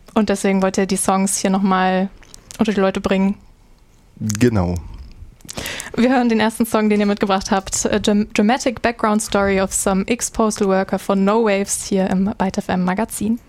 Und deswegen wollt ihr die Songs hier nochmal unter die Leute bringen. Genau. Wir hören den ersten Song, den ihr mitgebracht habt. A Dramatic Background Story of Some Ex-Postal Worker von No Waves hier im Byte FM Magazin.